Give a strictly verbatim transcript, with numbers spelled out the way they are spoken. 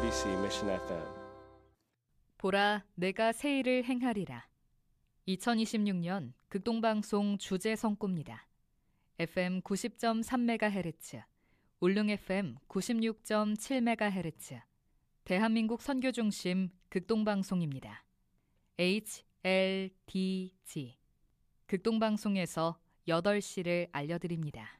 엠비씨 Mission 에프엠. 보라, 내가 새 일을 행하리라. 이천이십육 년 극동방송 주제 선고입니다. 에프엠 구십 점 삼 메가헤르츠, 울릉 에프엠 구십육 점 칠 메가헤르츠, 대한민국 선교중심 극동방송입니다. 에이치 엘 디 지, 극동방송에서 여덟 시를 알려드립니다.